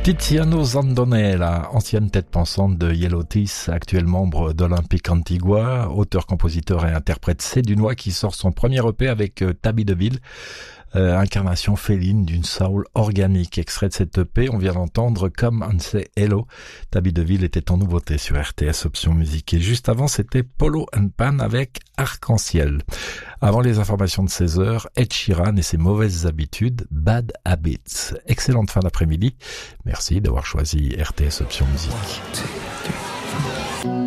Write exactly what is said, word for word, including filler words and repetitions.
Tiziano Zandonella, ancienne tête pensante de Yellowteeth, actuel membre d'Olympic Antigua, auteur, compositeur et interprète sédunois qui sort son premier E P avec euh, Tabby DeVille, euh, incarnation féline d'une soul organique. Extrait de cette E P, on vient d'entendre Come and Say Hello. Tabby DeVille était en nouveauté sur R T S Option Musique. Et juste avant, c'était Polo and Pan avec Arc-en-Ciel. Avant les informations de seize heures, Ed Sheeran et ses mauvaises habitudes, Bad Habits. Excellente fin d'après-midi. Merci d'avoir choisi R T S Option Musique.